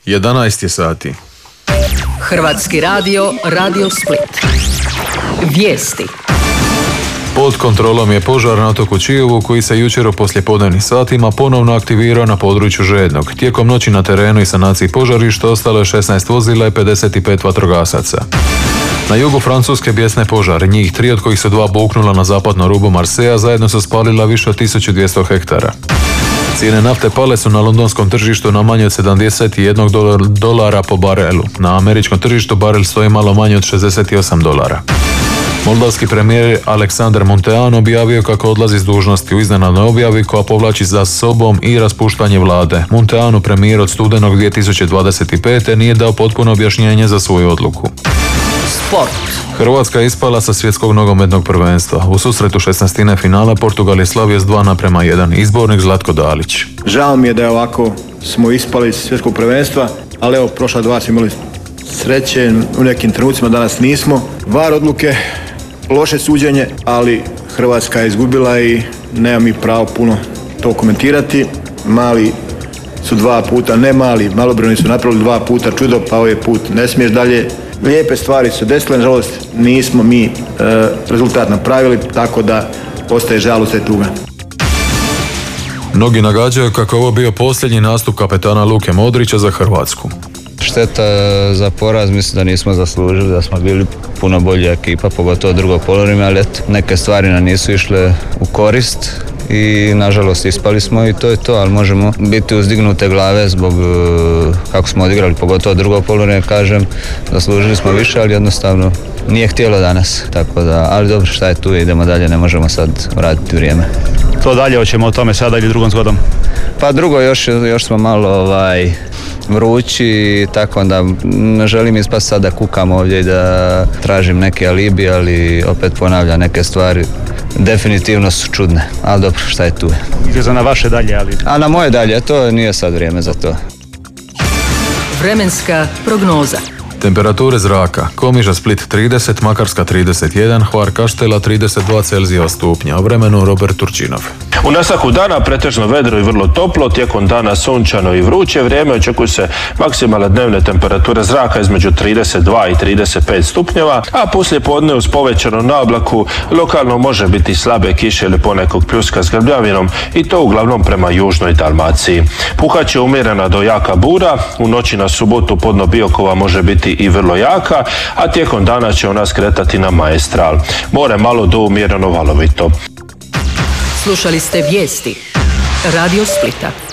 11 je sati. Hrvatski radio, Radio Split. Vijesti. Pod kontrolom je požar na otoku Čiovu koji se jučer u poslijepodnevnim satima ponovno aktivirao na području Žednog. Tijekom noći na terenu i sanaciji požarišta ostalo je 16 vozila i 55 vatrogasaca. Na jugu Francuske bijesne požare, njih 3 od kojih su 2 buknula na zapadnom rubu Marseja, zajedno su spalila više od 1200 hektara. Cijene nafte pale su na londonskom tržištu na manje od $71 po barelu. Na američkom tržištu barel stoji malo manje od $68. Moldavski premijer Aleksandar Muntean objavio kako odlazi s dužnosti u iznenadnoj objavi koja povlači za sobom i raspuštanje vlade. Munteanu, premijer od studenog 2025. nije dao potpuno objašnjenje za svoju odluku. Sport. Hrvatska je ispala sa svjetskog nogometnog prvenstva. U susretu 16. finala Portugal je slavio s 2:1. Izbornik Zlatko Dalić. Žao mi je da je ovako smo ispali iz svjetskog prvenstva, ali evo, prošla 2 smo imali sreće, u nekim trenucima danas nismo. VAR odluke, loše suđenje, ali Hrvatska je izgubila i nema mi pravo puno to komentirati. Mali su 2 puta, ne mali, malobrojni su napravili 2 puta čudo, pa ovaj put ne smiješ dalje. Lijepe stvari su desile, nažalost nismo mi rezultat napravili, tako da ostaje žalost i tuga. Mnogi nagađaju kako ovo bio posljednji nastup kapetana Luke Modrića za Hrvatsku. Šteta za poraz, mislim da nismo zaslužili, da smo bili puno bolja ekipa, pogotovo drugo poluvreme, ali eto, neke stvari nam nisu išle u korist i nažalost ispali smo i to je to, ali možemo biti uzdignute glave zbog kako smo odigrali, pogotovo drugo poluvreme, kažem, zaslužili smo više, ali jednostavno nije htjelo danas, tako da, ali dobro, šta je tu, idemo dalje, ne možemo sad vratiti vrijeme. To dalje, hoćemo o tome sada ili drugom zgodom? Pa drugo, još smo malo vrući, tako da ne želim ispast sad da kukam ovdje i da tražim neke alibi, ali opet ponavljam, neke stvari definitivno su čudne, ali dobro, šta je tu. Za na vaše dalje, ali... A na moje dalje, to nije sad vrijeme za to. Vremenska prognoza. Temperature zraka: Komiža Split 30, Makarska 31, Hvar Kaštela 32 Celzijeva stupnja. O vremenu Robert Turčinov. U nastavku dana pretežno vedro i vrlo toplo, tijekom dana sunčano i vruće vrijeme, očekuju se maksimalne dnevne temperature zraka između 32 i 35 stupnjeva, a poslije podne uz povećanu naoblaku lokalno može biti slabe kiše ili ponekog pljuska s grmljavinom i to uglavnom prema južnoj Dalmaciji. Puhat će umjerena do jaka bura, u noći na subotu podno Biokova može biti i vrlo jaka, a tijekom dana će ona skretati na Maestral. More malo do umjereno valovito. Slušali ste vijesti Radio Splita.